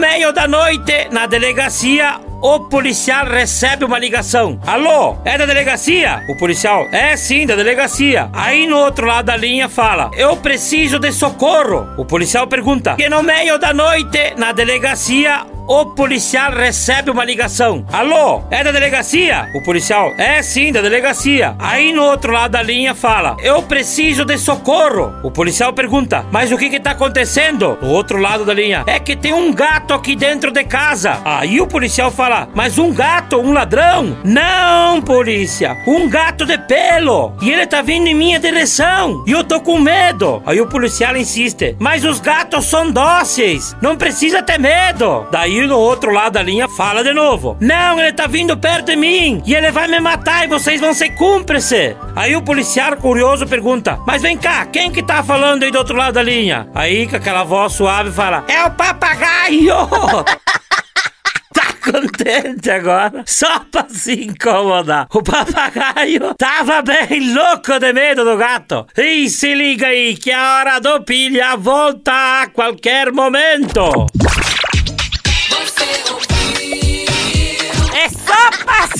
Meio da noite, na delegacia, o policial recebe uma ligação. Alô, é da delegacia? O policial, é sim, da delegacia. Aí no outro lado da linha fala, eu preciso de socorro. O policial pergunta, que no meio da noite, na delegacia, o policial recebe uma ligação. Alô, é da delegacia? O policial, é sim, da delegacia. Aí no outro lado da linha fala, eu preciso de socorro. O policial pergunta, mas o que tá acontecendo? No outro lado da linha, é que tem um gato aqui dentro de casa. Aí o policial fala, mas um gato, um ladrão? Não, polícia, um gato de pelo. E ele tá vindo em minha direção. E eu tô com medo. Aí o policial insiste, mas os gatos são dóceis. Não precisa ter medo. Daí no outro lado da linha fala de novo, não, ele tá vindo perto de mim e ele vai me matar e vocês vão ser cúmplices. Aí o policial curioso pergunta, mas vem cá, quem que tá falando aí do outro lado da linha? Aí com aquela voz suave fala, é o papagaio. Tá contente agora? Só pra se incomodar. O papagaio tava bem louco de medo do gato. E se liga aí que a hora do pilha volta a qualquer momento. É só pra